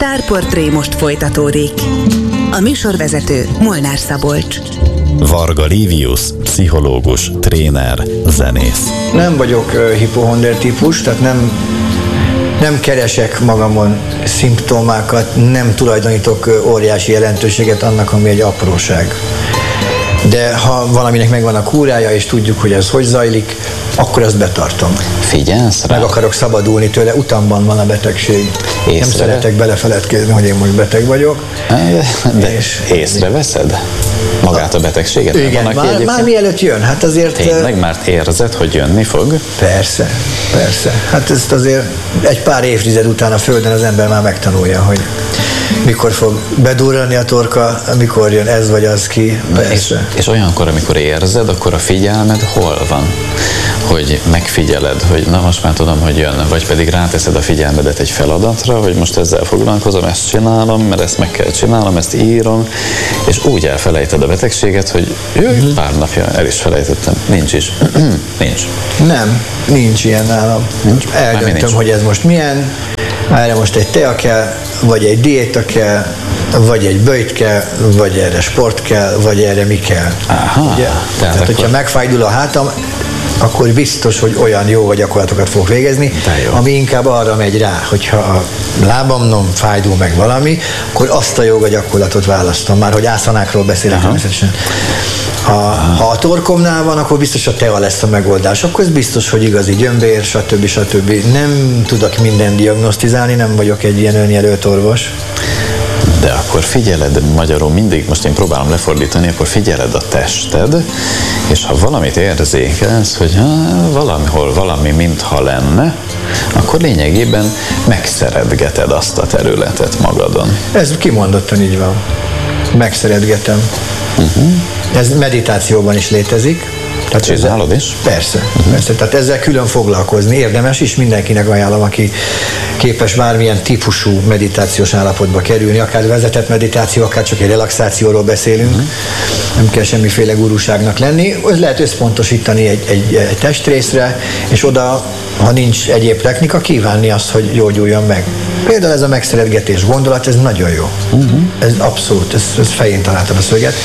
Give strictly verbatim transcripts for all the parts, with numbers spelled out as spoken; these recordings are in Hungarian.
Sztárportré most folytatódik. A műsorvezető Molnár Szabolcs. Varga Livius, pszichológus, tréner, zenész. Nem vagyok uh, hipohonder típus, tehát nem, nem keresek magamon szimptomákat, nem tulajdonítok uh, óriási jelentőséget annak, ami egy apróság. De ha valaminek megvan a kúrája, és tudjuk, hogy ez hogy zajlik, akkor azt betartom. Figyelsz rá? Meg akarok szabadulni tőle, utamban van a betegség. Észre? Nem szeretek belefeledkezni, hogy én most beteg vagyok. De és észreveszed magát a betegséget? Igen, van, már, már mielőtt jön, hát azért... Tényleg már érzed, hogy jönni fog? Persze, persze. Hát ezt azért egy pár évtized után a Földön az ember már megtanulja, hogy mikor fog bedurrani a torka, mikor jön ez vagy az ki, persze. És, és olyankor, amikor érzed, akkor a figyelmed hol van? Hogy megfigyeled, hogy na most már tudom, hogy jön, vagy pedig ráteszed a figyelmedet egy feladatra, hogy most ezzel foglalkozom, ezt csinálom, mert ezt meg kell csinálnom, ezt írom, és úgy elfelejted a betegséget, hogy jöjj, uh-huh. pár napja el is felejtettem. Nincs is. Nincs. Nem, nincs ilyen nálam. Nincs. Eldöntöm, nincs. Hogy ez most milyen, erre most egy tea kell, vagy egy diéta kell, vagy egy böjt kell, vagy erre sport kell, vagy erre mi kell. Aha, ugye? Tehát, tehát akkor... hogyha megfájdul a hátam, akkor biztos, hogy olyan jó gyakorlatokat fogok végezni, ami inkább arra megy rá, hogyha a lábamnom fájdul meg valami, akkor azt a joga gyakorlatot választom, már hogy ászanákról beszélek természetesen. Ha, ha a torkomnál van, akkor biztos a tea lesz a megoldás. Akkor ez biztos, hogy igazi gyömbér, stb. stb. Nem tudok mindent diagnosztizálni, nem vagyok egy ilyen önjelölt orvos. De akkor figyeled, magyarul mindig, most én próbálom lefordítani, akkor figyeled a tested, és ha valamit érzékelsz, hogy ha, valamihol valami mintha lenne, akkor lényegében megszeretgeted azt a területet magadon. Ez kimondottan így van. Megszeretgetem. Uh-huh. Ez meditációban is létezik. Tehát csinálod is? Persze, uh-huh. persze. Tehát ezzel külön foglalkozni érdemes is, mindenkinek ajánlom, aki képes bármilyen típusú meditációs állapotba kerülni, akár vezetett meditáció, akár csak egy relaxációról beszélünk, uh-huh. nem kell semmiféle gurúságnak lenni, ez lehet összpontosítani egy, egy, egy testrészre, és oda, ha nincs egyéb technika, kívánni azt, hogy gyógyuljon meg. Például ez a megszeretgetés gondolat, ez nagyon jó. Uh-huh. Ez abszolút, ez, ez fején találtam a szöget.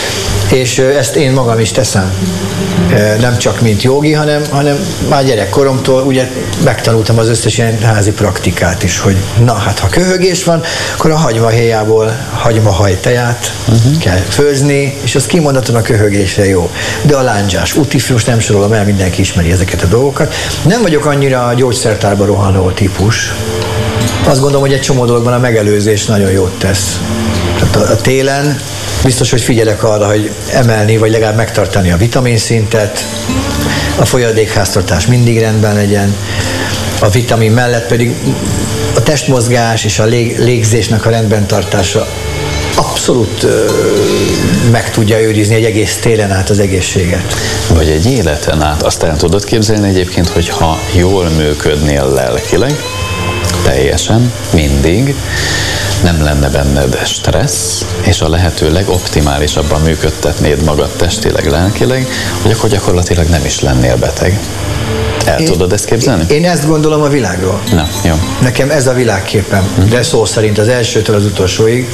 És ezt én magam is teszem. Nem csak mint jogi, hanem, hanem már gyerekkoromtól ugye megtanultam az összes ilyen házi praktikát is, hogy na hát ha köhögés van, akkor a hagymahéjából hagymahaj teját uh-huh. kell főzni, és az kimondottan a köhögésre jó. De a lándzsás úti, most nem sorolom el, mindenki ismeri ezeket a dolgokat. Nem vagyok annyira a gyógyszertárba rohanó típus. Azt gondolom, hogy egy csomó dologban a megelőzés nagyon jót tesz. Tehát a, a télen biztos, hogy figyelek arra, hogy emelni, vagy legalább megtartani a vitaminszintet, a folyadékháztartás mindig rendben legyen, a vitamin mellett pedig a testmozgás és a lég, légzésnek a rendben tartása abszolút ö, meg tudja őrizni egy egész télen át az egészséget. Vagy egy életen át. Azt el tudod képzelni egyébként, hogy ha jól működnél lelkileg, teljesen, mindig, nem lenne benned stressz, és a lehető legoptimálisabban működtetnéd magad testileg, lelkileg, hogy akkor gyakorlatilag nem is lennél beteg. El én, tudod ezt képzelni? Én ezt gondolom a világról. Na, jó. Nekem ez a világképem, hm. de szó szerint az elsőtől az utolsóig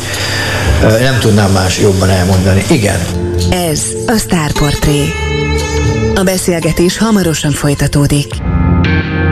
nem tudnám más jobban elmondani. Igen. Ez a Sztárportré. A beszélgetés hamarosan folytatódik.